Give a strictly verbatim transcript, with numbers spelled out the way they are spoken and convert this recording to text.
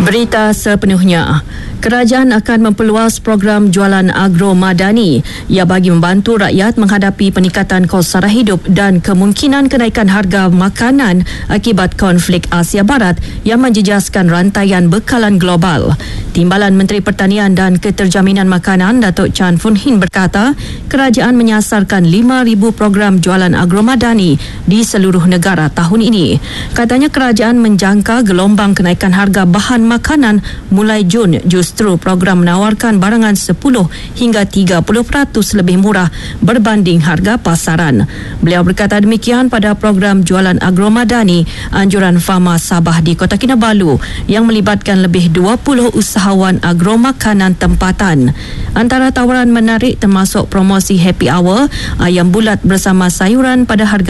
Berita sepenuhnya. Kerajaan akan memperluas program jualan agro madani ia bagi membantu rakyat menghadapi peningkatan kos sara hidup dan kemungkinan kenaikan harga makanan akibat konflik Asia Barat yang menjejaskan rantaian bekalan global. Timbalan Menteri Pertanian dan Keterjaminan Makanan Datuk Chan Foon Hin berkata, kerajaan menyasarkan lima ribu program jualan agro madani di seluruh negara tahun ini. Katanya kerajaan menjangka gelombang kenaikan harga bahan makanan mulai Jun. Justru program menawarkan barangan sepuluh hingga tiga puluh peratus lebih murah berbanding harga pasaran. Beliau berkata demikian pada program jualan agro madani anjuran Fama Sabah di Kota Kinabalu yang melibatkan lebih dua puluh usahawan agro makanan tempatan. Antara tawaran menarik termasuk promosi happy hour, ayam bulat bersama sayuran pada harga